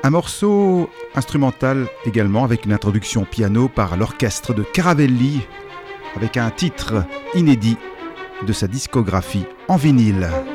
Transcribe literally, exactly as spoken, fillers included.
Un morceau instrumental également, avec une introduction piano par l'orchestre de Caravelli, avec un titre inédit de sa discographie en vinyle.